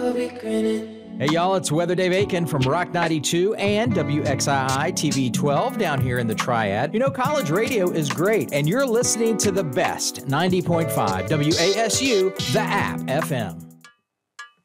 Hey, y'all, it's Weather Dave Aiken from Rock 92 and WXII TV 12 down here in the Triad. You know, college radio is great, and you're listening to the best 90.5 WASU, the app FM.